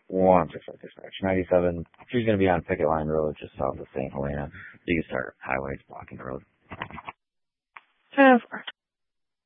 165 dispatch. 97. She's going to be on Picket Line Road just south of St. Helena. You can start highways blocking the road. 10-4.